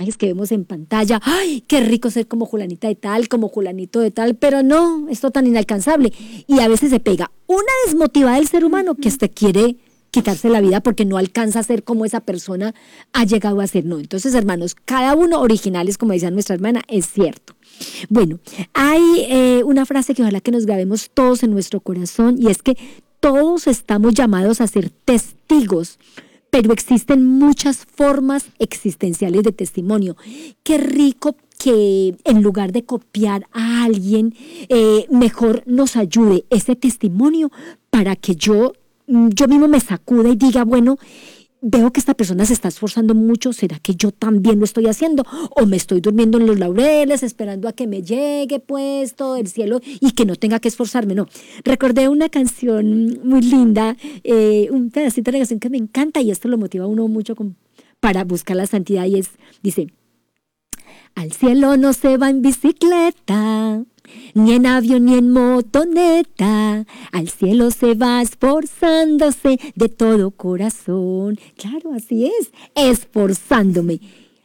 personajes que vemos en pantalla. ¡Ay, qué rico ser como Julanita de tal, como Julanito de tal! Pero no, esto tan inalcanzable. Y a veces se pega una desmotivada del ser humano que hasta quiere quitarse la vida porque no alcanza a ser como esa persona ha llegado a ser. No, entonces, hermanos, cada uno originales, como decía nuestra hermana, es cierto. Bueno, hay una frase que ojalá que nos grabemos todos en nuestro corazón, y es que todos estamos llamados a ser testigos, pero existen muchas formas existenciales de testimonio. Qué rico que en lugar de copiar a alguien, mejor nos ayude ese testimonio para que yo mismo me sacuda y diga, bueno, veo que esta persona se está esforzando mucho, ¿será que yo también lo estoy haciendo? ¿O me estoy durmiendo en los laureles esperando a que me llegue pues todo el cielo y que no tenga que esforzarme? No, recordé una canción muy linda, un pedacito de la canción que me encanta, y esto lo motiva a uno mucho para buscar la santidad, y dice: al cielo no se va en bicicleta, ni en avión ni en motoneta, al cielo se va esforzándose de todo corazón. Claro, así es, esforzándome.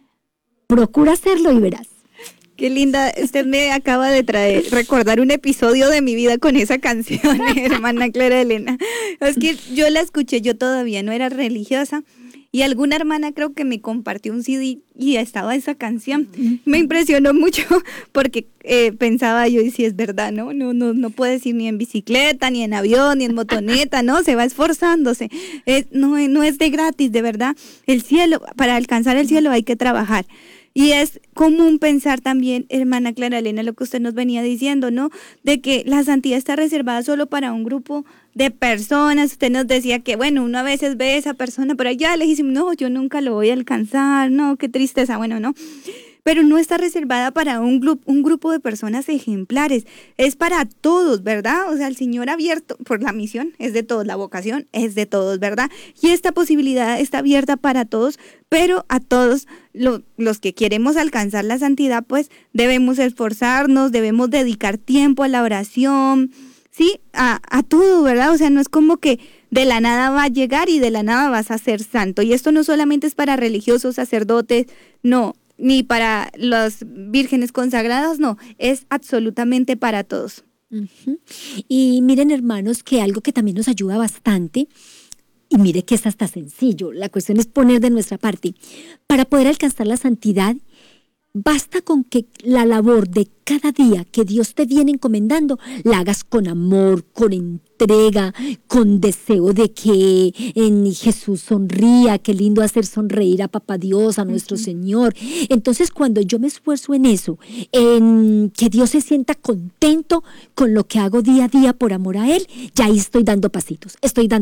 Procura hacerlo y verás. Qué linda, usted me acaba de recordar un episodio de mi vida con esa canción, hermana Clara Elena. Es que yo la escuché, yo todavía no era religiosa, y alguna hermana creo que me compartió un CD y estaba esa canción. Me impresionó mucho porque pensaba yo, y si es verdad, no puedes ir ni en bicicleta, ni en avión, ni en motoneta, no, se va esforzándose. No es de gratis, de verdad. El cielo, para alcanzar el cielo hay que trabajar. Y es común pensar también, hermana Clara Elena, lo que usted nos venía diciendo, ¿no? De que la santidad está reservada solo para un grupo de personas. Usted nos decía que, bueno, uno a veces ve a esa persona por allá lejísimo, no, yo nunca lo voy a alcanzar, no, qué tristeza, bueno, no. Pero no está reservada para un grupo de personas ejemplares, es para todos, ¿verdad? O sea, el Señor abierto por la misión es de todos, la vocación es de todos, ¿verdad? Y esta posibilidad está abierta para todos, pero a todos los que queremos alcanzar la santidad, pues debemos esforzarnos, debemos dedicar tiempo a la oración, ¿sí? A todo, ¿verdad? O sea, no es como que de la nada va a llegar y de la nada vas a ser santo. Y esto no solamente es para religiosos, sacerdotes, no, ni para las vírgenes consagradas, no, es absolutamente para todos. Uh-huh. Y miren, hermanos, que algo que también nos ayuda bastante, y mire que es hasta sencillo, la cuestión es poner de nuestra parte. Para poder alcanzar la santidad, basta con que la labor de cada día que Dios te viene encomendando, la hagas con amor, con entrega, con deseo de que en Jesús sonría. Qué lindo hacer sonreír a Papá Dios, a nuestro Señor. Entonces, cuando yo me esfuerzo en eso, en que Dios se sienta contento con lo que hago día a día por amor a Él, ya ahí estoy dando pasitos.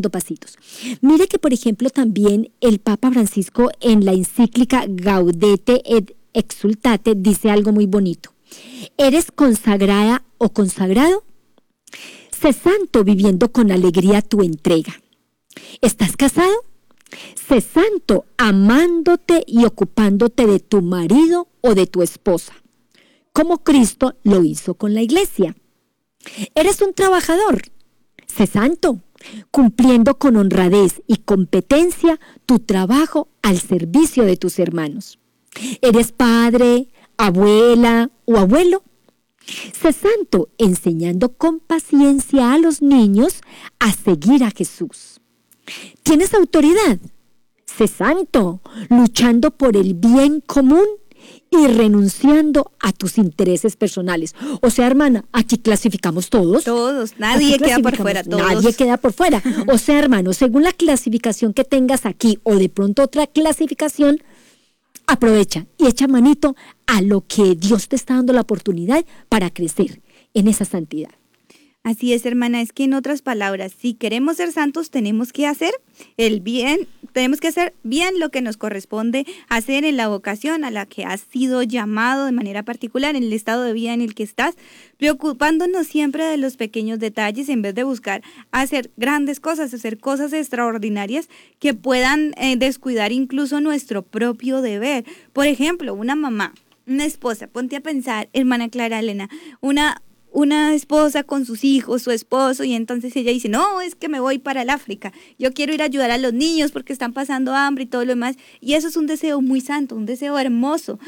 Mire que, por ejemplo, también el Papa Francisco en la encíclica Gaudete et Exsultate dice algo muy bonito. ¿Eres consagrada o consagrado? Sé santo viviendo con alegría tu entrega. ¿Estás casado? Sé santo amándote y ocupándote de tu marido o de tu esposa, como Cristo lo hizo con la iglesia. ¿Eres un trabajador? Sé santo, cumpliendo con honradez y competencia tu trabajo al servicio de tus hermanos. ¿Eres padre, abuela o abuelo? Sé santo, enseñando con paciencia a los niños a seguir a Jesús. ¿Tienes autoridad? Sé santo, luchando por el bien común y renunciando a tus intereses personales. O sea, hermana, aquí clasificamos todos. Todos, nadie queda por fuera, todos. Nadie queda por fuera. O sea, hermano, según la clasificación que tengas aquí o de pronto otra clasificación, aprovecha y echa manito a lo que Dios te está dando la oportunidad para crecer en esa santidad. Así es, hermana, es que en otras palabras, si queremos ser santos, tenemos que hacer el bien, tenemos que hacer bien lo que nos corresponde hacer en la vocación a la que has sido llamado de manera particular, en el estado de vida en el que estás, preocupándonos siempre de los pequeños detalles en vez de buscar hacer grandes cosas, hacer cosas extraordinarias que puedan descuidar incluso nuestro propio deber. Por ejemplo, una mamá, una esposa, ponte a pensar, hermana Clara Elena, una esposa con sus hijos, su esposo, y entonces ella dice, no, es que me voy para el África, yo quiero ir a ayudar a los niños porque están pasando hambre y todo lo demás, y eso es un deseo muy santo, un deseo hermoso,